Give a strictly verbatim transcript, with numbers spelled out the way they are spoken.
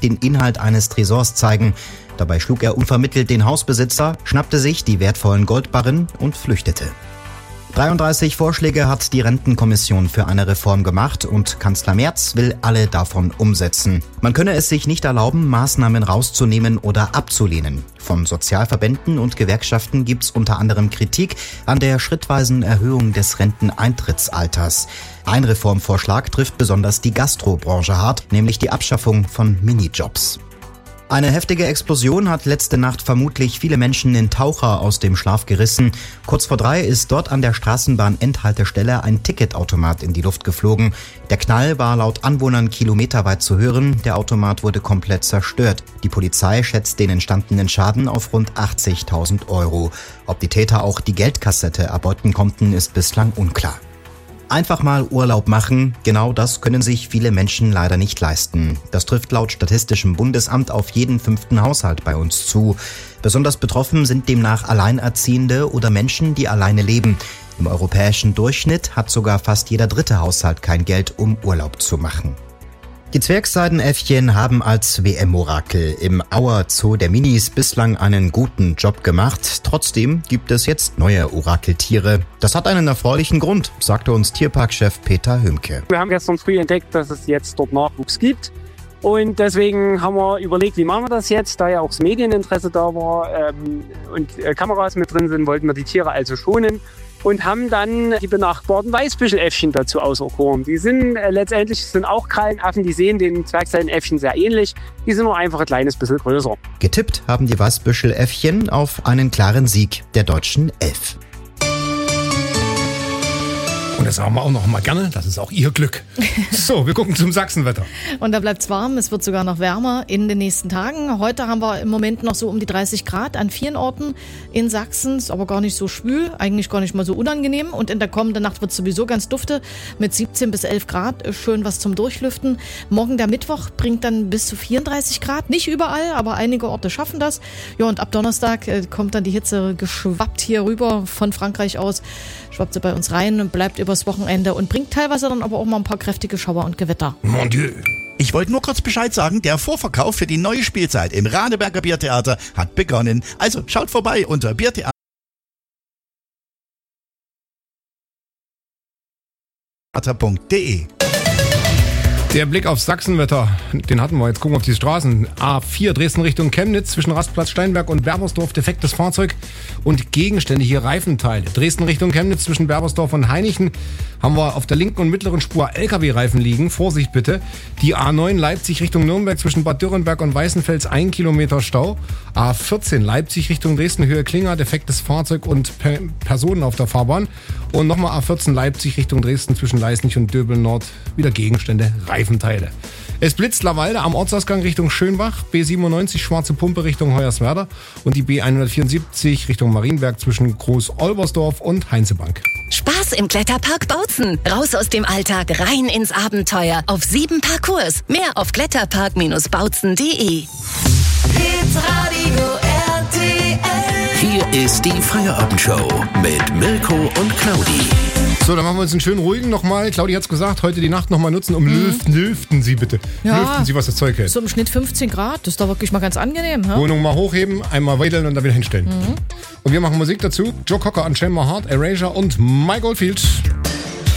den Inhalt eines Tresors zeigen. Dabei schlug er unvermittelt den Hausbesitzer, schnappte sich die wertvollen Goldbarren und flüchtete. dreiunddreißig Vorschläge hat die Rentenkommission für eine Reform gemacht und Kanzler Merz will alle davon umsetzen. Man könne es sich nicht erlauben, Maßnahmen rauszunehmen oder abzulehnen. Von Sozialverbänden und Gewerkschaften gibt's unter anderem Kritik an der schrittweisen Erhöhung des Renteneintrittsalters. Ein Reformvorschlag trifft besonders die Gastrobranche hart, nämlich die Abschaffung von Minijobs. Eine heftige Explosion hat letzte Nacht vermutlich viele Menschen in Taucher aus dem Schlaf gerissen. Kurz vor drei ist dort an der Straßenbahn-Endhaltestelle ein Ticketautomat in die Luft geflogen. Der Knall war laut Anwohnern kilometerweit zu hören. Der Automat wurde komplett zerstört. Die Polizei schätzt den entstandenen Schaden auf rund achtzigtausend Euro. Ob die Täter auch die Geldkassette erbeuten konnten, ist bislang unklar. Einfach mal Urlaub machen, genau das können sich viele Menschen leider nicht leisten. Das trifft laut Statistischem Bundesamt auf jeden fünften Haushalt bei uns zu. Besonders betroffen sind demnach Alleinerziehende oder Menschen, die alleine leben. Im europäischen Durchschnitt hat sogar fast jeder dritte Haushalt kein Geld, um Urlaub zu machen. Die Zwergseidenäffchen haben als W M-Orakel im Auer Zoo der Minis bislang einen guten Job gemacht. Trotzdem gibt es jetzt neue Orakeltiere. Das hat einen erfreulichen Grund, sagte uns Tierparkchef Peter Hümke. Wir haben gestern früh entdeckt, dass es jetzt dort Nachwuchs gibt. Und deswegen haben wir überlegt, wie machen wir das jetzt, da ja auch das Medieninteresse da war ähm, und äh, Kameras mit drin sind, wollten wir die Tiere also schonen. Und haben dann die benachbarten Weißbüscheläffchen dazu auserkoren. Die sind äh, letztendlich sind auch Krallenaffen, die sehen den Zwergseidenäffchen sehr ähnlich. Die sind nur einfach ein kleines bisschen größer. Getippt haben die Weißbüscheläffchen auf einen klaren Sieg der deutschen Elf. Und das sagen wir auch noch mal gerne, das ist auch ihr Glück. So, wir gucken zum Sachsenwetter. Und da bleibt es warm, es wird sogar noch wärmer in den nächsten Tagen. Heute haben wir im Moment noch so um die dreißig Grad an vielen Orten in Sachsen, ist aber gar nicht so schwül, eigentlich gar nicht mal so unangenehm. Und in der kommenden Nacht wird es sowieso ganz dufte mit siebzehn bis elf Grad, schön was zum Durchlüften. Morgen der Mittwoch bringt dann bis zu vierunddreißig Grad, nicht überall, aber einige Orte schaffen das. Ja, und ab Donnerstag äh, kommt dann die Hitze geschwappt hier rüber von Frankreich aus, schwappt sie bei uns rein und bleibt übers Wochenende und bringt teilweise dann aber auch mal ein paar kräftige Schauer und Gewitter. Mon Dieu. Ich wollte nur kurz Bescheid sagen, der Vorverkauf für die neue Spielzeit im Radeberger Biertheater hat begonnen. Also schaut vorbei unter biertheater punkt de. Der Blick aufs Sachsenwetter, den hatten wir. Jetzt gucken wir auf die Straßen. A vier Dresden Richtung Chemnitz zwischen Rastplatz Steinberg und Berbersdorf defektes Fahrzeug und gegenständige Reifenteile. Dresden Richtung Chemnitz zwischen Berbersdorf und Hainichen haben wir auf der linken und mittleren Spur L K W-Reifen liegen. Vorsicht bitte. Die A neun Leipzig Richtung Nürnberg zwischen Bad Dürrenberg und Weißenfels ein Kilometer Stau. A vierzehn Leipzig Richtung Dresden Höhe Klinger defektes Fahrzeug und per- Personen auf der Fahrbahn. Und nochmal A vierzehn Leipzig Richtung Dresden zwischen Leisnig und Döbel Nord wieder Gegenstände Reifenteile. Es blitzt Lavallde am Ortsausgang Richtung Schönbach, B siebenundneunzig Schwarze Pumpe Richtung Hoyerswerda und die B hundertvierundsiebzig Richtung Marienberg zwischen Groß-Olbersdorf und Heinzebank. Spaß im Kletterpark Bautzen. Raus aus dem Alltag, rein ins Abenteuer. Auf sieben Parcours. Mehr auf kletterpark Bindestrich bautzen punkt de. Hitradio R T L. Hier ist die Feierabendshow mit Mirko und Claudi. So, dann machen wir uns einen schönen ruhigen nochmal. Claudi hat's gesagt, heute die Nacht nochmal nutzen, um mhm. lüften, lüften Sie bitte. Ja, lüften Sie, was das Zeug hält. So im Schnitt fünfzehn Grad, das ist doch wirklich mal ganz angenehm. Ja? Wohnung mal hochheben, einmal weideln und dann wieder hinstellen. Mhm. Und wir machen Musik dazu. Joe Cocker, Unchain My Heart, Erasure und Mike Oldfield.